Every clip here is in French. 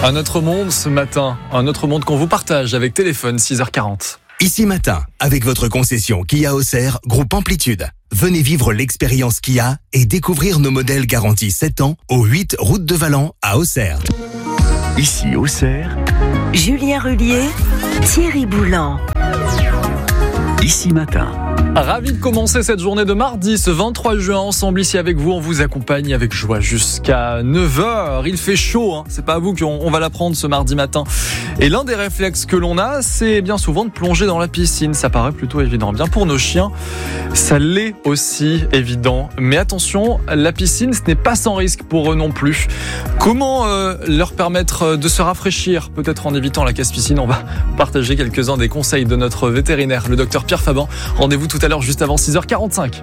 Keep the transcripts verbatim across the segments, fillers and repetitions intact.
Un autre monde ce matin, un autre monde qu'on vous partage avec Téléphone six heures quarante. Ici Matin, avec votre concession Kia Auxerre, groupe Amplitude. Venez vivre l'expérience Kia et découvrir nos modèles garantis sept ans au huit route de Valent à Auxerre. Ici Auxerre, Julien Rullier, Thierry Boulan. Ici Matin. Ravi de commencer cette journée de mardi, ce vingt-trois juin, ensemble ici avec vous. On vous accompagne avec joie jusqu'à neuf heures. Il fait chaud, hein. C'est pas à vous qu'on on va l'apprendre ce mardi matin. Et l'un des réflexes que l'on a, c'est bien souvent de plonger dans la piscine. Ça paraît plutôt évident. Bien pour nos chiens, ça l'est aussi évident. Mais attention, la piscine, ce n'est pas sans risque pour eux non plus. Comment euh, leur permettre de se rafraîchir, peut-être en évitant la casse-piscine? On va partager quelques-uns des conseils de notre vétérinaire, le docteur Pierre Faban. Rendez-vous tout à l'heure juste avant six heures quarante-cinq.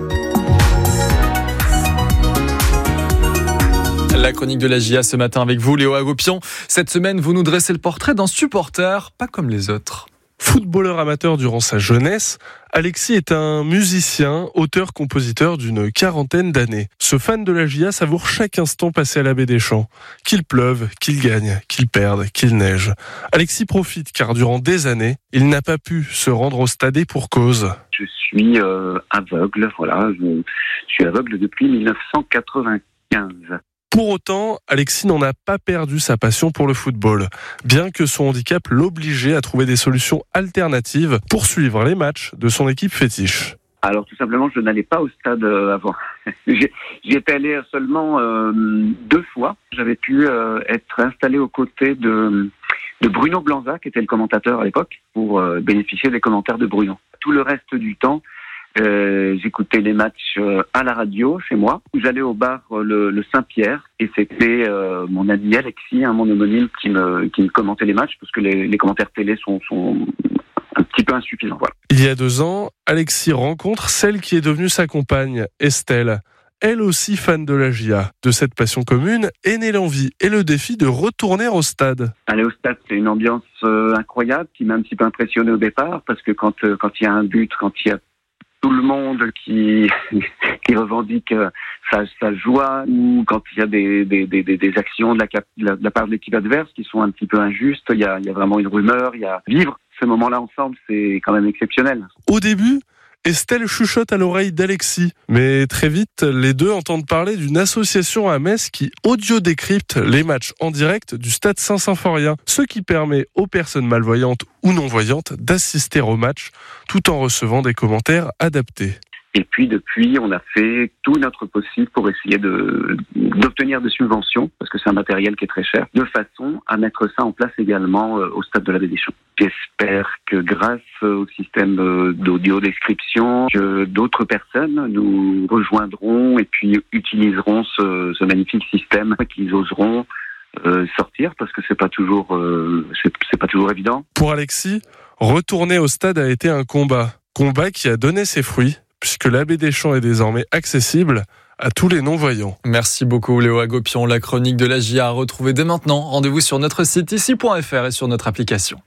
La chronique de la J A ce matin avec vous, Léo Agopian. Cette semaine, vous nous dressez le portrait d'un supporter pas comme les autres. Footballeur amateur durant sa jeunesse, Alexis est un musicien, auteur-compositeur d'une quarantaine d'années. Ce fan de la J A savoure chaque instant passé à la Baie des Champs. Qu'il pleuve, qu'il gagne, qu'il perde, qu'il neige. Alexis profite car durant des années, il n'a pas pu se rendre au stade et pour cause. Je suis euh, aveugle, voilà, je, je suis aveugle depuis dix-neuf cent quatre-vingt-quinze. Pour autant, Alexis n'en a pas perdu sa passion pour le football, bien que son handicap l'obligeait à trouver des solutions alternatives pour suivre les matchs de son équipe fétiche. Alors tout simplement, je n'allais pas au stade euh, avant. J'y étais allé seulement euh, deux fois. J'avais pu euh, être installé aux côtés de, de Bruno Blanza, qui était le commentateur à l'époque, pour euh, bénéficier des commentaires de Bruno. Tout le reste du temps, Euh, j'écoutais les matchs euh, à la radio chez moi. J'allais au bar euh, le, le Saint-Pierre et c'était euh, mon ami Alexis, hein, mon homonyme, qui me, qui me commentait les matchs parce que les, les commentaires télé sont, sont un petit peu insuffisants. Voilà. Il y a deux ans, Alexis rencontre celle qui est devenue sa compagne, Estelle. Elle aussi fan de la J A. De cette passion commune est née l'envie et le défi de retourner au stade. Aller au stade, c'est une ambiance euh, incroyable qui m'a un petit peu impressionné au départ parce que quand euh, quand il y a un but, quand il y a tout le monde qui qui revendique sa, sa joie, ou quand il y a des des des, des actions de la, de la de la part de l'équipe adverse qui sont un petit peu injustes, il y a il y a vraiment une rumeur, il y a vivre ce moment-là ensemble, c'est quand même exceptionnel. Au début, Estelle chuchote à l'oreille d'Alexis, mais très vite, les deux entendent parler d'une association à Metz qui audio-décrypte les matchs en direct du stade Saint-Symphorien, ce qui permet aux personnes malvoyantes ou non-voyantes d'assister au match tout en recevant des commentaires adaptés. Et puis depuis, on a fait tout notre possible pour essayer de, d'obtenir des subventions, parce que c'est un matériel qui est très cher, de façon à mettre ça en place également au stade de la Baie des Champs. J'espère que grâce au système d'audio-description, que d'autres personnes nous rejoindront et puis utiliseront ce, ce magnifique système, qu'ils oseront euh, sortir, parce que c'est pas toujours, euh, c'est, c'est pas toujours évident. Pour Alexis, retourner au stade a été un combat. Combat qui a donné ses fruits, puisque la Baie des Champs est désormais accessible à tous les non-voyants. Merci beaucoup Léo Agopian. La chronique de la J A à retrouver dès maintenant. Rendez-vous sur notre site ici point f r et sur notre application.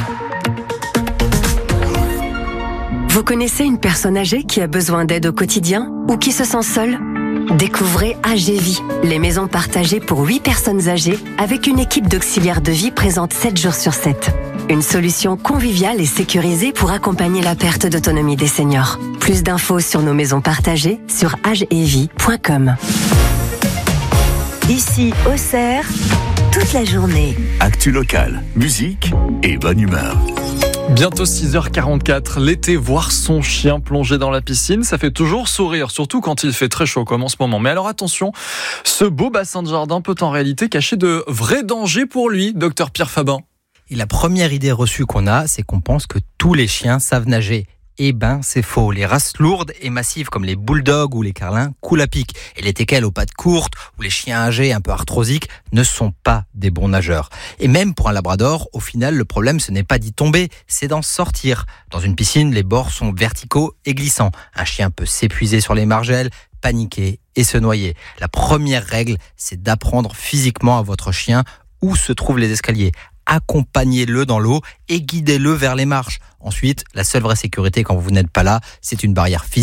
Vous connaissez une personne âgée qui a besoin d'aide au quotidien ou qui se sent seule? Découvrez A G Vie, les maisons partagées pour huit personnes âgées avec une équipe d'auxiliaires de vie présente sept jours sur sept. Une solution conviviale et sécurisée pour accompagner la perte d'autonomie des seniors. Plus d'infos sur nos maisons partagées sur agevie point com. Ici, Auxerre, toute la journée. Actu locale, musique et bonne humeur. Bientôt six heures quarante-quatre, l'été, voir son chien plonger dans la piscine, ça fait toujours sourire, surtout quand il fait très chaud comme en ce moment. Mais alors attention, ce beau bassin de jardin peut en réalité cacher de vrais dangers pour lui, docteur Pierre Faban. Et la première idée reçue qu'on a, c'est qu'on pense que tous les chiens savent nager. Eh ben, c'est faux. Les races lourdes et massives comme les bulldogs ou les carlins coulent à pic. Et les teckels aux pattes courtes ou les chiens âgés un peu arthrosiques ne sont pas des bons nageurs. Et même pour un labrador, au final, le problème, ce n'est pas d'y tomber, c'est d'en sortir. Dans une piscine, les bords sont verticaux et glissants. Un chien peut s'épuiser sur les margelles, paniquer et se noyer. La première règle, c'est d'apprendre physiquement à votre chien où se trouvent les escaliers. Accompagnez-le dans l'eau et guidez-le vers les marches. Ensuite, la seule vraie sécurité quand vous n'êtes pas là, c'est une barrière physique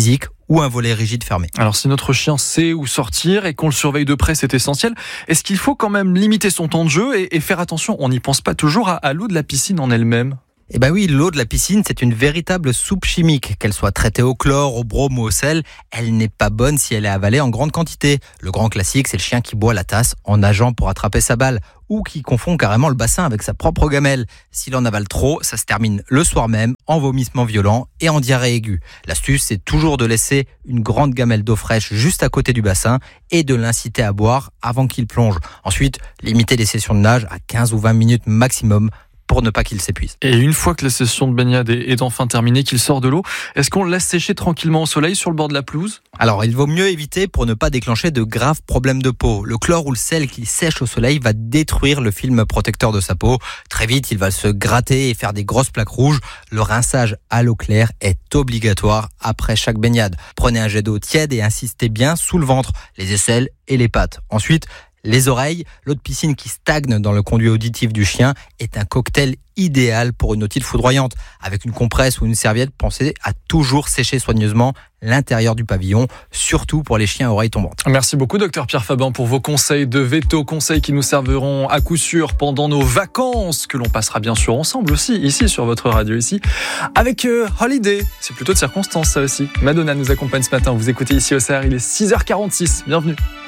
ou un volet rigide fermé. Alors si notre chien sait où sortir et qu'on le surveille de près, c'est essentiel. Est-ce qu'il faut quand même limiter son temps de jeu et, et faire attention, on n'y pense pas toujours, à, à l'eau de la piscine en elle-même? Eh ben oui, l'eau de la piscine, c'est une véritable soupe chimique. Qu'elle soit traitée au chlore, au brome ou au sel, elle n'est pas bonne si elle est avalée en grande quantité. Le grand classique, c'est le chien qui boit la tasse en nageant pour attraper sa balle, ou qui confond carrément le bassin avec sa propre gamelle. S'il en avale trop, ça se termine le soir même en vomissement violent et en diarrhée aiguë. L'astuce, c'est toujours de laisser une grande gamelle d'eau fraîche juste à côté du bassin et de l'inciter à boire avant qu'il plonge. Ensuite, limiter les sessions de nage à quinze ou vingt minutes maximum pour ne pas qu'il s'épuise. Et une fois que la session de baignade est enfin terminée, qu'il sort de l'eau, est-ce qu'on le laisse sécher tranquillement au soleil sur le bord de la pelouse? Alors, il vaut mieux éviter pour ne pas déclencher de graves problèmes de peau. Le chlore ou le sel qui sèche au soleil va détruire le film protecteur de sa peau. Très vite, il va se gratter et faire des grosses plaques rouges. Le rinçage à l'eau claire est obligatoire après chaque baignade. Prenez un jet d'eau tiède et insistez bien sous le ventre, les aisselles et les pattes. Ensuite, les oreilles, l'eau de piscine qui stagne dans le conduit auditif du chien est un cocktail idéal pour une otite foudroyante. Avec une compresse ou une serviette, pensez à toujours sécher soigneusement l'intérieur du pavillon, surtout pour les chiens à oreilles tombantes. Merci beaucoup, docteur Pierre Faban, pour vos conseils de veto, conseils qui nous serviront à coup sûr pendant nos vacances, que l'on passera bien sûr ensemble aussi, ici sur votre radio, ici, avec euh, Holiday. C'est plutôt de circonstance, ça aussi. Madonna nous accompagne ce matin. Vous écoutez ici au C R, il est six heures quarante-six. Bienvenue.